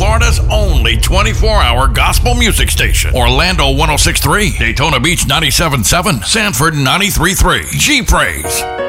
Florida's only 24-hour gospel music station. Orlando 106.3, Daytona Beach 97.7, Sanford 93.3. G-Praise.